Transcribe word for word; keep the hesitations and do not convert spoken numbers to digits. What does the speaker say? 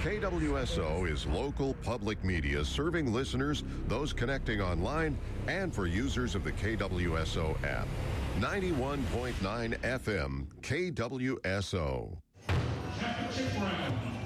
K W S O is local public media serving listeners, those connecting online, and for users of the K W S O app. ninety-one point nine F M, K W S O. Championship round.